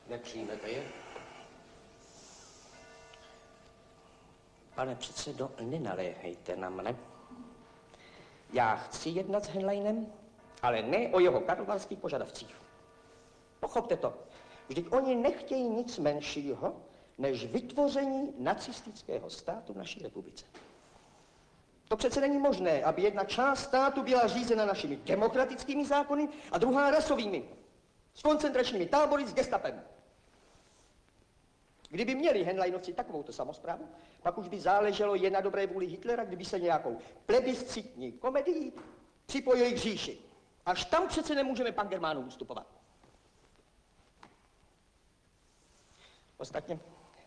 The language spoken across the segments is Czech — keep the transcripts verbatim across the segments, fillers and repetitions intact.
Nepřijmete je? Pane předsedo, nenaléhejte na mne. Já chci jednat s Henleinem, ale ne o jeho karlovarských požadavcích. Pochopte to. Vždyť oni nechtějí nic menšího, než vytvoření nacistického státu v naší republice. To přece není možné, aby jedna část státu byla řízena našimi demokratickými zákony a druhá rasovými, s koncentračními tábory s gestapem. Kdyby měli Henleinovci takovouto samosprávu, pak už by záleželo jen na dobré vůli Hitlera, kdyby se nějakou plebiscitní komedii připojili k říši. Až tam přece nemůžeme pan Germánům ustupovat. Ostatně,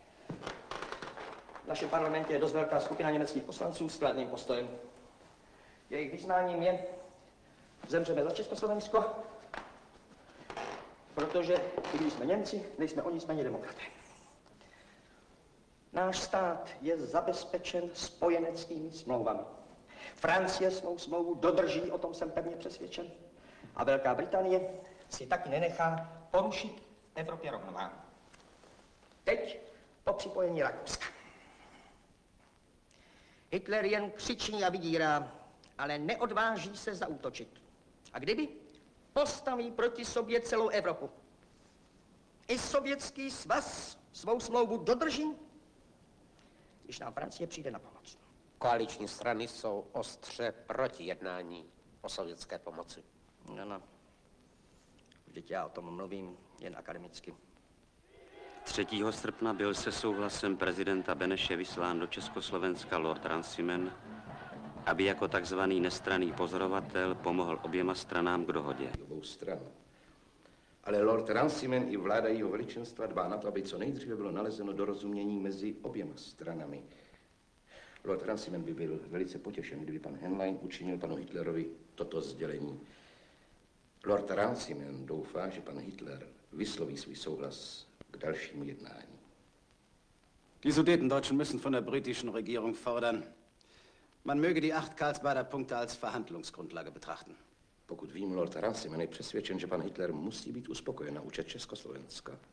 v našem parlamentě je dost velká skupina německých poslanců s kladným postojem. Jejich vyznáním je, zemřeme za Československo, protože když jsme Němci, nejsme oni, jsme demokraté. Náš stát je zabezpečen spojeneckými smlouvami. Francie svou smlouvu dodrží, o tom jsem pevně přesvědčen. A Velká Británie si taky nenechá porušit Evropě rovnováhu. Teď po připojení Rakouska. Hitler jen křičí a vydírá, ale neodváží se zaútočit. A kdyby, postaví proti sobě celou Evropu. I Sovětský svaz svou smlouvu dodrží, když nám Francie přijde na pomoc. Koaliční strany jsou ostře proti jednání o sovětské pomoci. No, no. Vždyť já o tom mluvím jen akademicky. třetího srpna byl se souhlasem prezidenta Beneše vyslán do Československa Lord Runciman, aby jako takzvaný nestranný pozorovatel pomohl oběma stranám k dohodě. Obou stran. Ale Lord Runciman i vláda jeho veličenstva dbá na to, aby co nejdříve bylo nalezeno dorozumění mezi oběma stranami. Lord Runciman by byl velice potěšen, kdyby pan Henlein učinil panu Hitlerovi toto sdělení. Lord Runciman doufá, že pan Hitler vysloví svůj souhlas k dalšímu jednání. Die Sudetendeutschen müssen von der britischen Regierung fordern, man möge die acht Karlsbader Punkte als Verhandlungsgrundlage betrachten. Pokud vím, Lord Runciman je přesvědčen, že pan Hitler musí být uspokojen na účet Československa.